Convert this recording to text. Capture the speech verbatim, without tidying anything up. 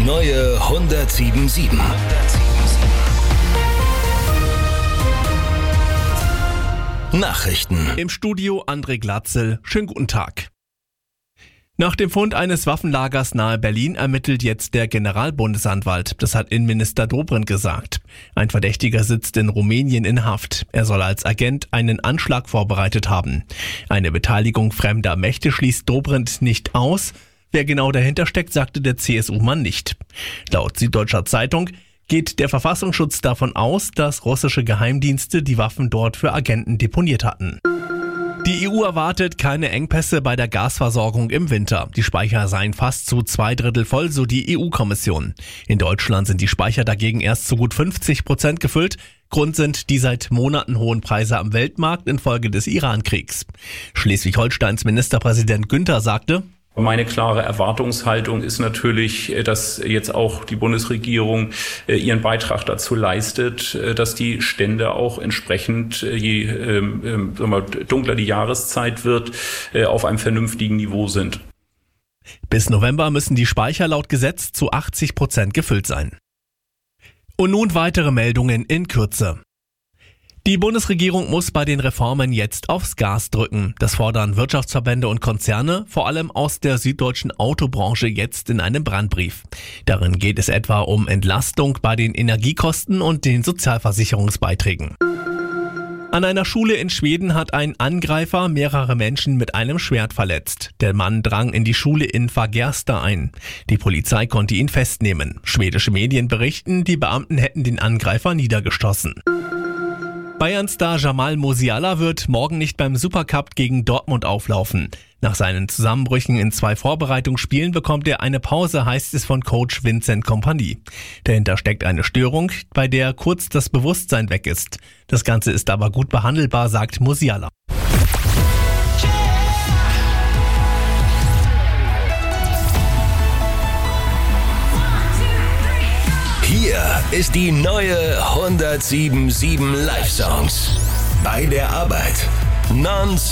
neue hundertsieben sieben. Nachrichten. Im Studio André Glatzel. Schönen guten Tag. Nach dem Fund eines Waffenlagers nahe Berlin ermittelt jetzt der Generalbundesanwalt. Das hat Innenminister Dobrindt gesagt. Ein Verdächtiger sitzt in Rumänien in Haft. Er soll als Agent einen Anschlag vorbereitet haben. Eine Beteiligung fremder Mächte schließt Dobrindt nicht aus. Wer genau dahinter steckt, sagte der C S U-Mann nicht. Laut Süddeutscher Zeitung geht der Verfassungsschutz davon aus, dass russische Geheimdienste die Waffen dort für Agenten deponiert hatten. Die E U erwartet keine Engpässe bei der Gasversorgung im Winter. Die Speicher seien fast zu zwei Drittel voll, so die E U-Kommission. In Deutschland sind die Speicher dagegen erst zu gut fünfzig Prozent gefüllt. Grund sind die seit Monaten hohen Preise am Weltmarkt infolge des Iran-Kriegs. Schleswig-Holsteins Ministerpräsident Günther sagte: Meine klare Erwartungshaltung ist natürlich, dass jetzt auch die Bundesregierung ihren Beitrag dazu leistet, dass die Stände auch entsprechend, je ähm, sagen wir, dunkler die Jahreszeit wird, auf einem vernünftigen Niveau sind. Bis November müssen die Speicher laut Gesetz zu achtzig Prozent gefüllt sein. Und nun weitere Meldungen in Kürze. Die Bundesregierung muss bei den Reformen jetzt aufs Gas drücken. Das fordern Wirtschaftsverbände und Konzerne, vor allem aus der süddeutschen Autobranche, jetzt in einem Brandbrief. Darin geht es etwa um Entlastung bei den Energiekosten und den Sozialversicherungsbeiträgen. An einer Schule in Schweden hat ein Angreifer mehrere Menschen mit einem Schwert verletzt. Der Mann drang in die Schule in Fagersta ein. Die Polizei konnte ihn festnehmen. Schwedische Medien berichten, die Beamten hätten den Angreifer niedergestochen. Bayern-Star Jamal Musiala wird morgen nicht beim Supercup gegen Dortmund auflaufen. Nach seinen Zusammenbrüchen in zwei Vorbereitungsspielen bekommt er eine Pause, heißt es von Coach Vincent Kompany. Dahinter steckt eine Störung, bei der kurz das Bewusstsein weg ist. Das Ganze ist aber gut behandelbar, sagt Musiala. Hier ist die neue hundertsieben Komma sieben Live-Songs. Bei der Arbeit. Non